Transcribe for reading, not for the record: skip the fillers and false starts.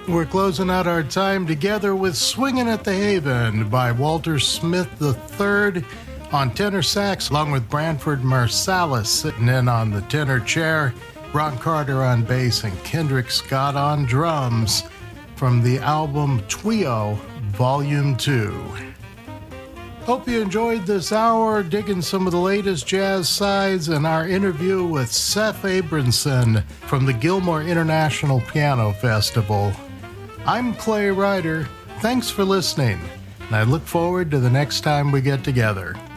We're closing out our time together with Swingin' at the Haven by Walter Smith III on tenor sax, along with Branford Marsalis sitting in on the tenor chair, Ron Carter on bass, and Kendrick Scott on drums from the album Twio Volume 2. Hope you enjoyed this hour, digging some of the latest jazz sides and our interview with Seth Abramson from the Gilmore International Piano Festival. I'm Clay Ryder. Thanks for listening, and I look forward to the next time we get together.